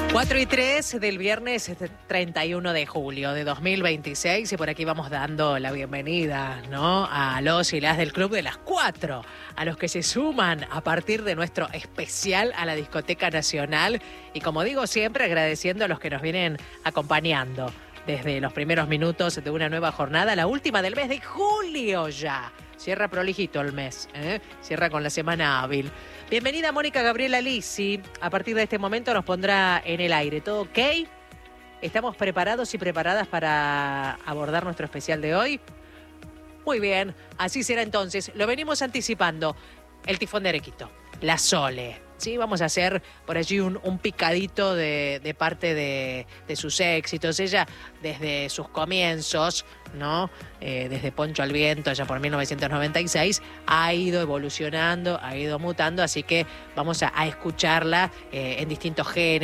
4:03 del viernes 31 de julio de 2026 y por aquí vamos dando la bienvenida, ¿no?, a los y las del Club de las 4, a los que se suman a partir de nuestro especial a la Discoteca Nacional y, como digo siempre, agradeciendo a los que nos vienen acompañando desde los primeros minutos de una nueva jornada, la última del mes de julio ya. Cierra prolijito el mes, cierra con la semana hábil. Bienvenida Mónica Gabriela Lisi. A partir de este momento nos pondrá en el aire. ¿Todo ok? ¿Estamos preparados y preparadas para abordar nuestro especial de hoy? Muy bien, así será entonces. Lo venimos anticipando. El tifón de Arequito, la Sole. Sí, vamos a hacer por allí un picadito de parte de sus éxitos. Ella, desde sus comienzos, ¿no? Desde Poncho al Viento, allá por 1996, ha ido evolucionando, ha ido mutando, así que vamos a escucharla en distintos géneros.